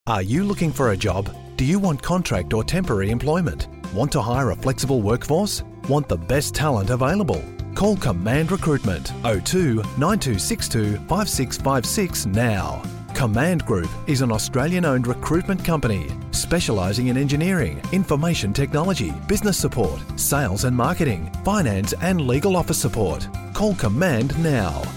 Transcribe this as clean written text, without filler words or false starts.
Are you looking for a job? Do you want contract or temporary employment? Want to hire a flexible workforce? Want the best talent available? Call Command Recruitment 02 9262 5656 now. Command Group is an Australian-owned recruitment company specialising in engineering, information technology, business support, sales and marketing, finance and legal office support. Call Command now